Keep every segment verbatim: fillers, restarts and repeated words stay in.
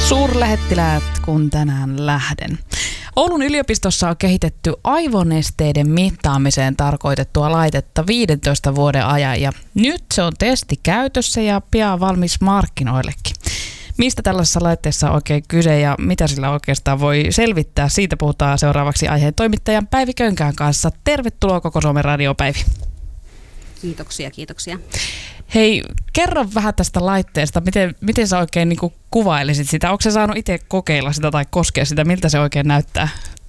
Suurlähettiläät, kun tänään lähden. Oulun yliopistossa on kehitetty aivonesteiden mittaamiseen tarkoitettua laitetta viidentoista vuoden ajan ja nyt se on testikäytössä ja pian valmis markkinoillekin. Mistä tällaisessa laitteessa on oikein kyse ja mitä sillä oikeastaan voi selvittää? Siitä puhutaan seuraavaksi aiheen toimittajan Päivi Könkään kanssa. Tervetuloa Koko Suomen Radio, Päivi. Kiitoksia, kiitoksia. Hei, kerro vähän tästä laitteesta. Miten, miten sä oikein niin kuin kuvailisit sitä? Onko sä saanut itse kokeilla sitä tai koskea sitä? Miltä se oikein näyttää?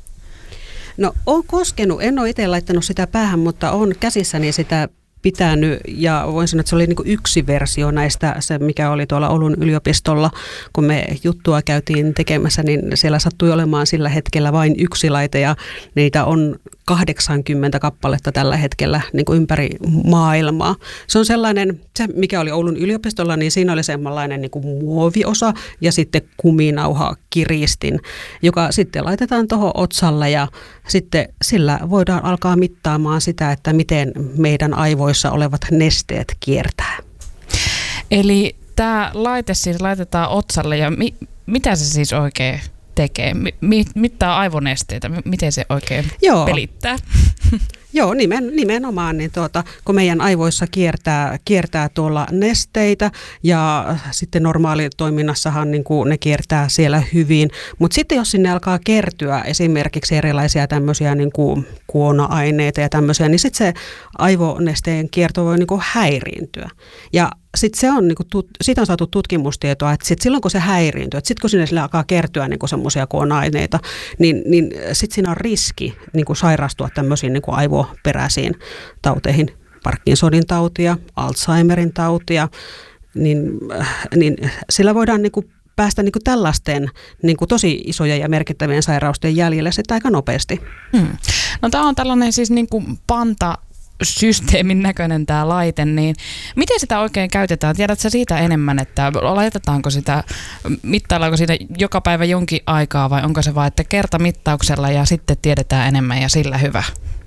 No, olen koskenut. En ole itse laittanut sitä päähän, mutta olen käsissäni sitä pitänyt ja voin sanoa, että se oli niin kuin yksi versio näistä, se mikä oli tuolla Oulun yliopistolla, kun me juttua käytiin tekemässä, niin siellä sattui olemaan sillä hetkellä vain yksi laite ja niitä on kahdeksankymmentä kappaletta tällä hetkellä niin kuin ympäri maailmaa. Se on sellainen, se mikä oli Oulun yliopistolla, niin siinä oli sellainen niin kuin muoviosa ja sitten kuminauha kiristin, joka sitten laitetaan tuohon otsalle ja sitten sillä voidaan alkaa mittaamaan sitä, että miten meidän aivoissa olevat nesteet kiertää. Eli tämä laite siis laitetaan otsalle ja mi- mitä se siis oikein tekee? Mi- mittaa aivonesteitä, miten se oikein Joo. pelittää? Joo, nimen, nimenomaan, niin tuota, kun meidän aivoissa kiertää, kiertää tuolla nesteitä ja sitten normaalitoiminnassahan niin kuin ne kiertää siellä hyvin, mutta sitten jos sinne alkaa kertyä esimerkiksi erilaisia tämmöisiä niin kuin kuona-aineita ja tämmöisiä, niin sitten se aivonesteen kierto voi niin kuin häiriintyä. Ja sitten se on, niin kuin, siitä on saatu tutkimustietoa, että sit silloin kun se häiriintyy, että sitten kun sinne sille alkaa kertyä niin semmoisia kuona-aineita, niin, niin sitten siinä on riski niin kuin sairastua tämmöisiin niin kuin aivoperäisiin tauteihin, Parkinsonin tautia, Alzheimerin tautia, niin, niin sillä voidaan niin kuin päästä niin kuin tällaisten niin kuin tosi isoja ja merkittävien sairausten jäljelle sitten aika nopeasti. Hmm. No tämä on tällainen siis niin kuin panta systeemin näköinen tämä laite, niin miten sitä oikein käytetään? Tiedätkö siitä enemmän, että laitetaanko sitä, mittaillaanko siinä joka päivä jonkin aikaa vai onko se vain, että kertamittauksella ja sitten tiedetään enemmän ja sillä hyvä?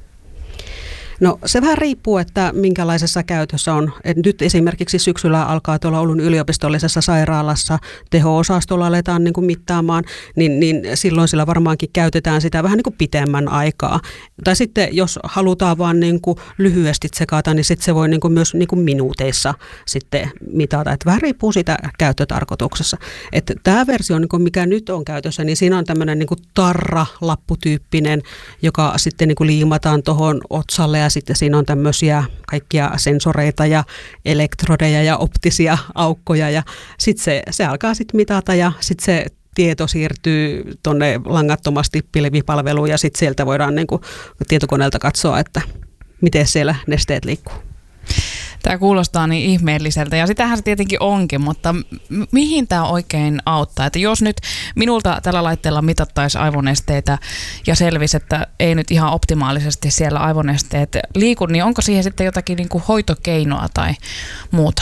No se vähän riippuu, että minkälaisessa käytössä on. Et nyt esimerkiksi syksyllä alkaa tuolla Oulun yliopistollisessa sairaalassa teho-osastolla aletaan niin kuin mittaamaan, niin, niin silloin sillä varmaankin käytetään sitä vähän niin kuin pitemmän aikaa. Tai sitten jos halutaan vaan niin kuin lyhyesti tsekata, niin sitten se voi niin kuin myös niin kuin minuuteissa sitten mitata. Et vähän riippuu siitä käyttötarkoituksessa. Että tämä versio, niin kuin mikä nyt on käytössä, niin siinä on tämmöinen niin kuin tarra-lapputyyppinen, joka sitten niin kuin liimataan tuohon otsalle ja sitten siinä on tämmöisiä kaikkia sensoreita ja elektrodeja ja optisia aukkoja ja sitten se, se alkaa sitten mitata ja sitten se tieto siirtyy tuonne langattomasti pilvipalveluun ja sitten sieltä voidaan niin kuin tietokoneelta katsoa, että miten siellä nesteet liikkuu. Tämä kuulostaa niin ihmeelliseltä ja sitähän se tietenkin onkin, mutta m- mihin tämä oikein auttaa? Että jos nyt minulta tällä laitteella mitattaisiin aivonesteitä ja selvisi, että ei nyt ihan optimaalisesti siellä aivonesteet liiku, niin onko siihen sitten jotakin niin kuin hoitokeinoa tai muuta?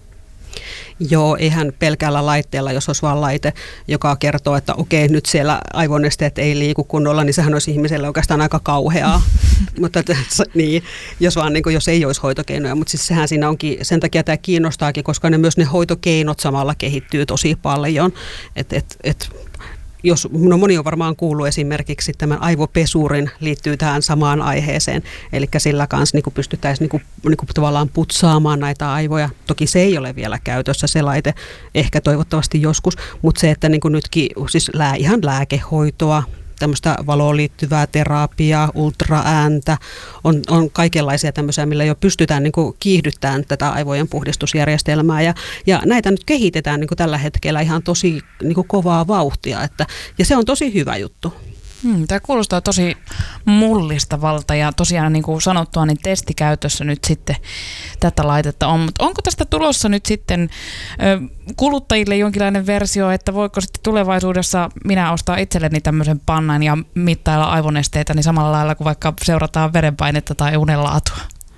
Joo, eihän pelkällä laitteella, jos olisi vaan laite, joka kertoo, että okei, nyt siellä aivonesteet ei liiku kunnolla, niin sehän olisi ihmiselle oikeastaan aika kauheaa. Mutta niin, jos vaan niin kuin, jos ei olisi hoitokeinoja, mutta siis sehän siinä onkin, sen takia tämä kiinnostaakin, koska ne myös ne hoitokeinot samalla kehittyy tosi paljon. Et, et, et, Jos, no moni on varmaan kuullut esimerkiksi tämän aivopesurin liittyy tähän samaan aiheeseen, eli sillä kanssa niin pystyttäisiin niin kuin, niin kuin tavallaan putsaamaan näitä aivoja. Toki se ei ole vielä käytössä se laite, ehkä toivottavasti joskus, mutta se, että niin kuin nytkin siis lää, ihan lääkehoitoa, tämmöistä valoon liittyvää terapiaa, ultraääntä, on, on kaikenlaisia tämmöisiä, millä jo pystytään niin kuin kiihdyttämään tätä aivojen puhdistusjärjestelmää. Ja, ja näitä nyt kehitetään niin kuin tällä hetkellä ihan tosi niin kuin kovaa vauhtia, että, ja se on tosi hyvä juttu. Hmm, tämä kuulostaa tosi mullistavalta ja tosiaan niin kuin sanottua, niin testikäytössä nyt sitten tätä laitetta on. Mutta onko tästä tulossa nyt sitten ö, kuluttajille jonkinlainen versio, että voiko sitten tulevaisuudessa minä ostaa itselleni tämmöisen pannan ja mittailla aivonesteitä niin samalla lailla kuin vaikka seurataan verenpainetta tai unenlaatua?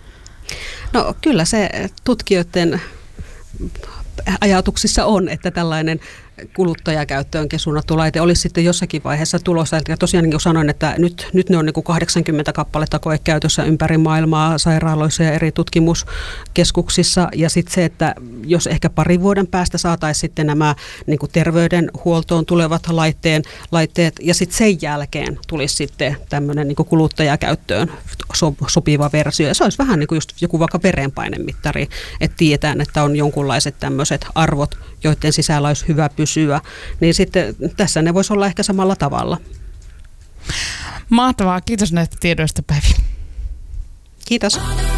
No kyllä se tutkijoiden ajatuksissa on, että tällainen kuluttajakäyttöönkin suunnattu laite olisi sitten jossakin vaiheessa tulossa. Ja tosiaan niin kuin sanoin, että nyt, nyt ne on niin kuin kahdeksankymmentä kappaletta koekäytössä ympäri maailmaa sairaaloissa ja eri tutkimuskeskuksissa. Ja sitten se, että jos ehkä parin vuoden päästä saataisiin sitten nämä niin kuin terveydenhuoltoon tulevat laitteen, laitteet ja sitten sen jälkeen tulisi sitten tämmöinen niin kuin kuluttajakäyttöön sopiva versio. Ja se olisi vähän niin kuin just joku vaikka verenpainemittari, että tiedetään, että on jonkunlaiset tämmöiset arvot, joiden sisällä olisi hyvä pysyä, niin sitten tässä ne voisi olla ehkä samalla tavalla. Mahtavaa. Kiitos näistä tiedoista, Päivi. Kiitos.